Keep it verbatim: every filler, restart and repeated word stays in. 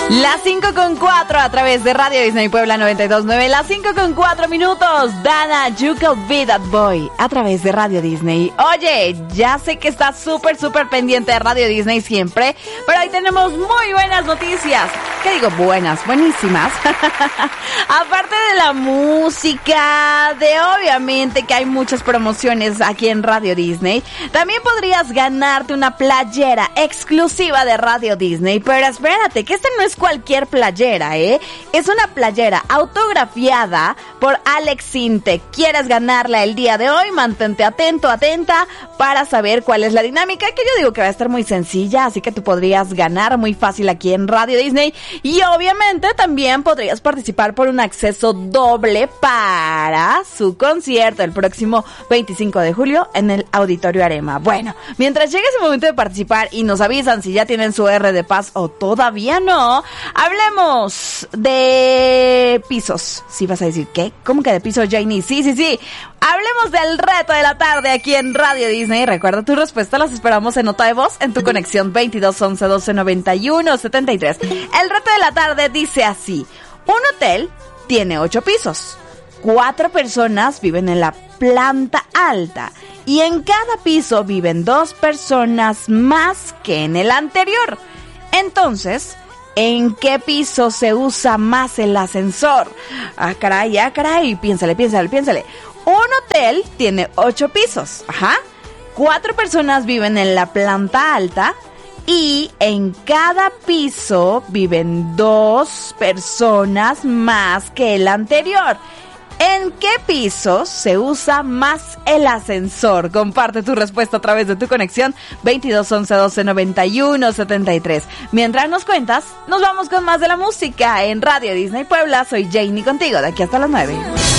Las cinco con cuatro a través de Radio Disney Puebla noventa y dos punto nueve. Las cinco con cuatro minutos. Dana, You Could Be That Boy a través de Radio Disney. Oye, ya sé que estás súper, súper pendiente de Radio Disney siempre, pero hoy tenemos muy buenas noticias. ¿Qué digo? Buenas, buenísimas. Aparte de la música, de obviamente que hay muchas promociones aquí en Radio Disney, también podrías ganarte una playera exclusiva de Radio Disney. Pero espérate, que esta no es cualquier playera, ¿eh? Es una playera autografiada por Alex Sintek. ¿Quieres ganarla el día de hoy? Mantente atento, atenta para saber cuál es la dinámica, que yo digo que va a estar muy sencilla, así que tú podrías ganar muy fácil aquí en Radio Disney. Y obviamente también podrías participar por un acceso doble para su concierto el próximo veinticinco de julio en el Auditorio Arema. Bueno, mientras llegue ese momento de participar y nos avisan si ya tienen su R de paz o todavía no, hablemos de pisos. ¿Sí vas a decir qué? ¿Cómo que de pisos, Janie? Sí, sí, sí. Hablemos del reto de la tarde aquí en Radio Disney. Recuerda tu respuesta, las esperamos en nota de voz en tu conexión veintidós once doce noventa y uno setenta y tres. El reto de la tarde dice así: un hotel tiene ocho pisos. Cuatro personas viven en la planta alta y en cada piso viven dos personas más que en el anterior. Entonces, ¿en qué piso se usa más el ascensor? Ah, caray, ah, caray, piénsale, piénsale, piénsale. Un hotel tiene ocho pisos, ajá. Cuatro personas viven en la planta alta y en cada piso viven dos personas más que el anterior. ¿En qué piso se usa más el ascensor? Comparte tu respuesta a través de tu conexión veintidós once doce noventa y uno setenta y tres. Mientras nos cuentas, nos vamos con más de la música en Radio Disney Puebla. Soy Janie contigo, de aquí hasta las nueve.